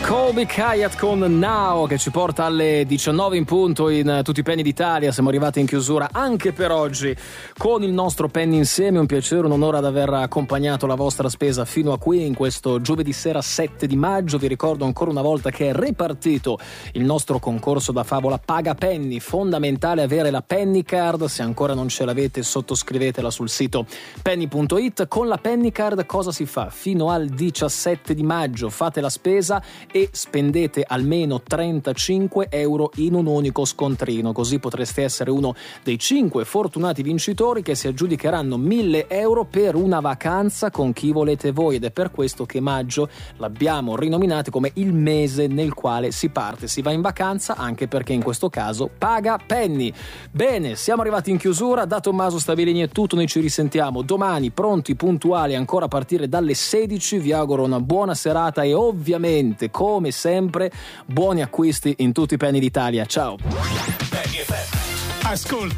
Colby Kayat con Now, che ci porta alle 19 in punto in tutti i Penny d'Italia. Siamo arrivati in chiusura anche per oggi con il nostro Penny insieme. Un piacere, un onore ad aver accompagnato la vostra spesa fino a qui in questo giovedì sera 7 di maggio. Vi ricordo ancora una volta che è ripartito il nostro concorso da favola Paga Penny. Fondamentale avere la Penny Card. Se ancora non ce l'avete, sottoscrivetela sul sito penny.it. Con la Penny Card cosa si fa? Fino al 17 di maggio fate la spesa e spendete almeno 35 euro in un unico scontrino, così potreste essere uno dei 5 fortunati vincitori che si aggiudicheranno 1.000 euro per una vacanza con chi volete voi, ed è per questo che maggio l'abbiamo rinominato come il mese nel quale si parte, si va in vacanza, anche perché in questo caso paga Penny. Bene, siamo arrivati in chiusura. Da Tommaso Stabilini è tutto, noi ci risentiamo domani pronti, puntuali, ancora a partire dalle 16. Vi auguro una buona serata e ovviamente, come sempre, buoni acquisti in tutti i Penny d'Italia. Ciao. Ascolta